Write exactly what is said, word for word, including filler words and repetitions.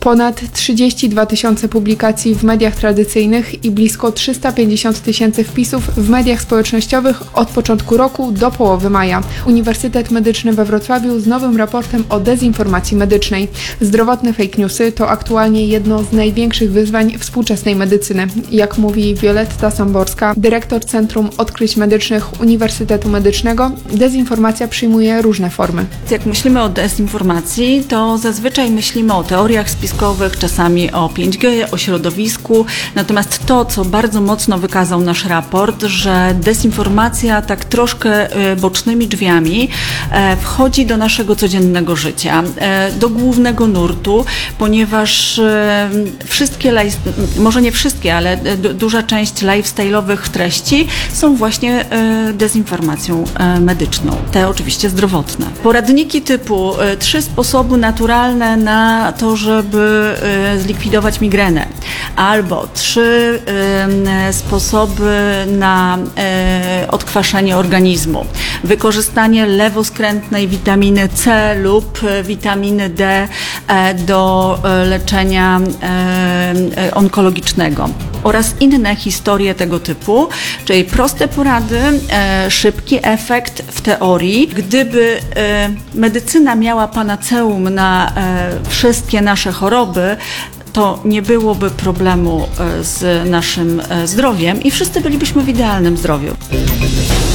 Ponad trzydzieści dwa tysiące publikacji w mediach tradycyjnych i blisko trzysta pięćdziesiąt tysięcy wpisów w mediach społecznościowych od początku roku do połowy maja. Uniwersytet Medyczny we Wrocławiu z nowym raportem o dezinformacji medycznej. Zdrowotne fake newsy to aktualnie jedno z największych wyzwań współczesnej medycyny. Jak mówi Wioletta Samborska, dyrektor Centrum Odkryć Medycznych Uniwersytetu Medycznego, dezinformacja przyjmuje różne formy. Jak myślimy o dezinformacji, to zazwyczaj myślimy o teoriach spiskowych, czasami o pięć G, o środowisku. Natomiast to, co bardzo mocno wykazał nasz raport, że dezinformacja tak troszkę bocznymi drzwiami wchodzi do naszego codziennego życia, do głównego nurtu, ponieważ wszystkie, może nie wszystkie, ale duża część lifestyle'owych treści są właśnie dezinformacją medyczną. Te oczywiście zdrowotne. Poradniki typu trzy sposoby naturalne na to, żeby zlikwidować migrenę, albo trzy sposoby na odkwaszenie organizmu, wykorzystanie lewoskrętnej witaminy C lub witaminy D do leczenia onkologicznego oraz inne historie tego typu, czyli proste porady, szybki efekt w teorii. Gdyby medycyna miała panaceum na wszystkie nasze choroby, to nie byłoby problemu z naszym zdrowiem i wszyscy bylibyśmy w idealnym zdrowiu.